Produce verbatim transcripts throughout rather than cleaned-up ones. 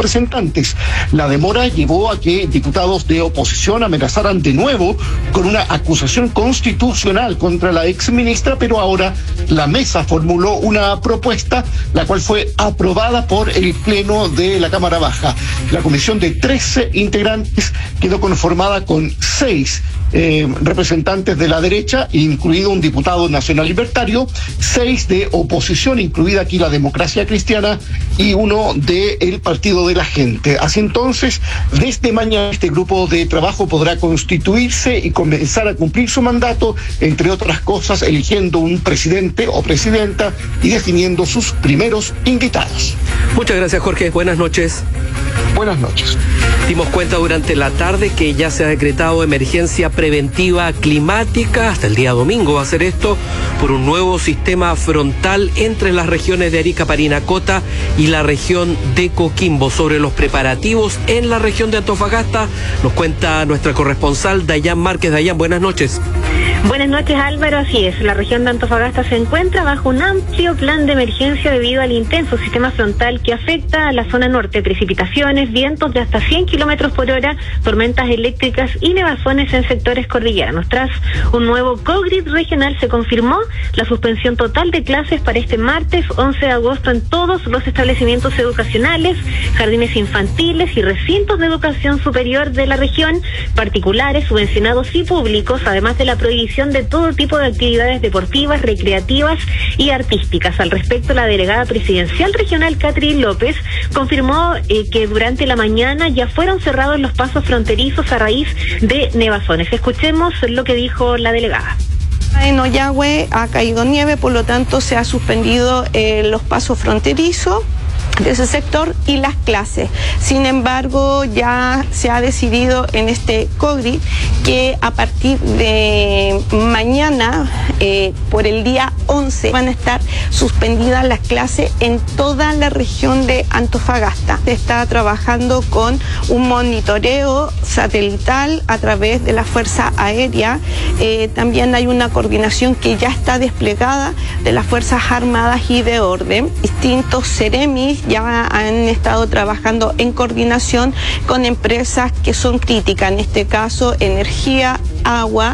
representantes. La demora llevó a que diputados de oposición amenazaran de nuevo con una acusación constitucional contra la exministra, pero ahora la mesa formuló una propuesta, la cual fue aprobada por el Pleno de la Cámara Baja. La comisión de trece integrantes quedó conformada con seis eh, representantes de la derecha, incluido un diputado nacional libertario, seis de oposición, incluida aquí la Democracia Cristiana, y uno del Partido de la Gente. Así entonces, desde mañana este grupo de trabajo podrá constituirse y comenzar a cumplir su mandato, entre otras cosas, eligiendo un presidente o presidenta y definiendo sus primeros invitados. Muchas gracias, Jorge. Buenas noches. Buenas noches. Dimos cuenta durante la tarde que ya se ha decretado emergencia preventiva climática, hasta el día domingo va a ser esto, por un nuevo sistema frontal entre las regiones de Arica, Parinacota y la región de Coquimbo. Sobre los preparativos en la región de Antofagasta nos cuenta nuestra corresponsal Dayan Márquez. Dayan, buenas noches. Buenas noches, Álvaro. Así es, la región de Antofagasta se encuentra bajo un amplio plan de emergencia debido al intenso sistema frontal que afecta a la zona norte. Precipitaciones, vientos de hasta cien kilómetros por hora, tormentas eléctricas y nevazones en sectores cordilleranos. Tras un nuevo COGRID regional se confirmó la suspensión total de clases para este martes once de agosto en todos los establecimientos educacionales, jardines infantiles y recintos de educación superior de la región, particulares, subvencionados y públicos, además de la prohibición de todo tipo de actividades deportivas, recreativas y artísticas. Al respecto, la delegada presidencial regional, Catherine López, confirmó eh, que durante la mañana ya fueron cerrados los pasos fronterizos a raíz de nevazones. Escuchemos lo que dijo la delegada. En Ollagüe ha caído nieve, por lo tanto se ha suspendido eh, los pasos fronterizos de ese sector y las clases. Sin embargo, ya se ha decidido en este COGRI que a partir de mañana, eh, por el día once, van a estar suspendidas las clases en toda la región de Antofagasta. Se está trabajando con un monitoreo satelital a través de la Fuerza Aérea. Eh, también hay una coordinación que ya está desplegada de las Fuerzas Armadas y de Orden. Distintos seremis ya han estado trabajando en coordinación con empresas que son críticas, en este caso energía, agua.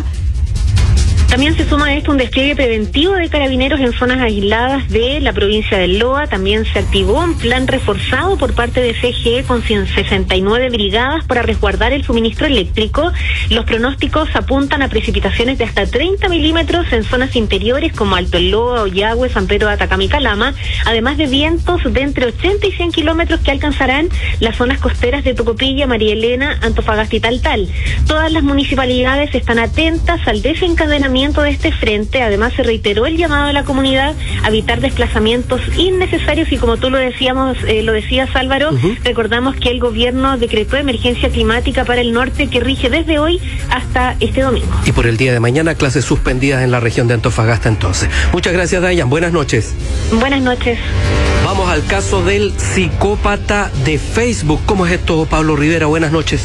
También se suma a esto un despliegue preventivo de carabineros en zonas aisladas de la provincia del Loa. También se activó un plan reforzado por parte de C G E con sesenta y nueve brigadas para resguardar el suministro eléctrico. Los pronósticos apuntan a precipitaciones de hasta treinta milímetros en zonas interiores como Alto el Loa, Ollagüe, San Pedro de Atacama y Calama, además de vientos de entre ochenta y cien kilómetros que alcanzarán las zonas costeras de Tocopilla, María Elena, Antofagasta y Taltal. Todas las municipalidades están atentas al desencadenamiento de este frente. Además, se reiteró el llamado a la comunidad a evitar desplazamientos innecesarios y, como tú lo decíamos, eh, lo decías, Álvaro, uh-huh. recordamos que el gobierno decretó emergencia climática para el norte que rige desde hoy hasta este domingo. Y por el día de mañana, clases suspendidas en la región de Antofagasta entonces. Muchas gracias, Dayan. Buenas noches. Buenas noches. Vamos al caso del psicópata de Facebook. ¿Cómo es esto, Pablo Rivera? Buenas noches.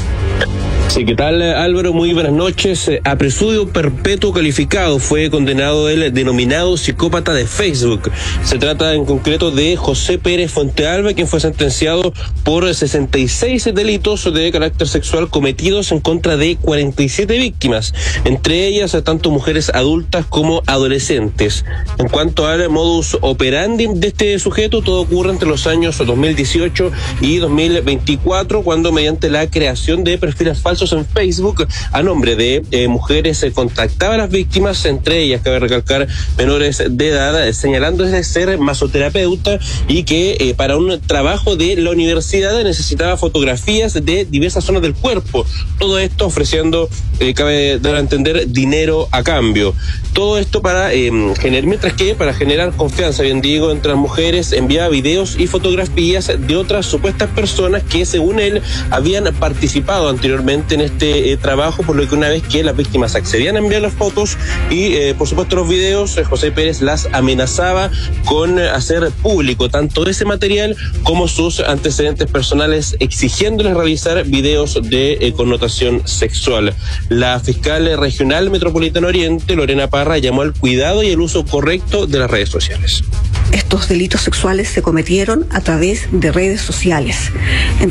Sí, ¿qué tal, Álvaro? Muy buenas noches. A presidio perpetuo calificado fue condenado el denominado psicópata de Facebook. Se trata en concreto de José Pérez Fontealba, quien fue sentenciado por sesenta y seis delitos de carácter sexual cometidos en contra de cuarenta y siete víctimas, entre ellas tanto mujeres adultas como adolescentes. En cuanto al modus operandi de este sujeto, todo ocurre entre los años dos mil dieciocho y dos mil veinticuatro, cuando mediante la creación de perfiles falsos en Facebook a nombre de eh, mujeres se eh, contactaba a las víctimas, entre ellas cabe recalcar menores de edad, eh, señalándoles ser masoterapeuta y que eh, para un trabajo de la universidad necesitaba fotografías de diversas zonas del cuerpo. Todo esto ofreciendo, eh, cabe dar a entender, dinero a cambio. Todo esto para eh, generar, mientras que para generar confianza, bien digo, entre las mujeres, enviaba videos y fotografías de otras supuestas personas que, según él, habían participado anteriormente en este eh, trabajo, por lo que una vez que las víctimas accedían a enviar las fotos y eh, por supuesto los videos, eh, José Pérez las amenazaba con eh, hacer público tanto ese material como sus antecedentes personales, exigiéndoles realizar videos de eh, connotación sexual. La fiscal regional metropolitana Oriente, Lorena Parra, llamó al cuidado y el uso correcto de las redes sociales. Estos delitos sexuales se cometieron a través de redes sociales.